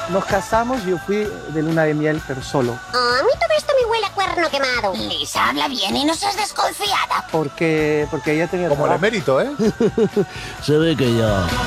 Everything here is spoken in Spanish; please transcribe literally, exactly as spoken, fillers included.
nos casamos y yo fui de luna de miel, pero solo. Oh, a mí todo esto me huele a cuerno quemado. Lisa, habla bien y no seas desconfiada. Porque, porque ella tenía Como el trabajo. emérito, ¿eh? Se ve que ya.